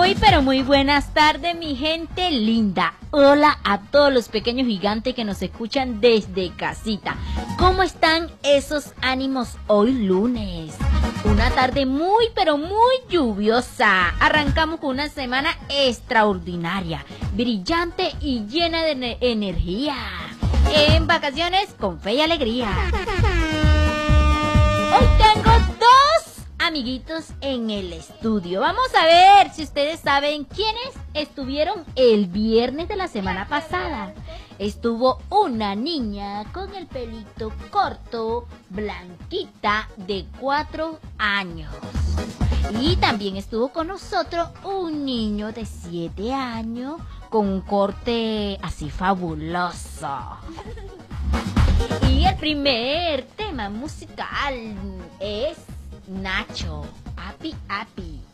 Muy pero muy buenas tardes, mi gente linda. Hola a todos los pequeños gigantes que nos escuchan desde casita. ¿Cómo están esos ánimos hoy lunes? Una tarde muy pero muy lluviosa. Arrancamos con una semana extraordinaria, brillante y llena de energía. En vacaciones con fe y alegría. Hoy tengo dos amiguitos en el estudio. Vamos a ver si ustedes saben quiénes estuvieron el viernes de la semana pasada. Estuvo una niña con el pelito corto, blanquita, de 4 años. Y también estuvo con nosotros un niño de 7 años con un corte así fabuloso. Y el primer tema musical es Nacho, Api Api.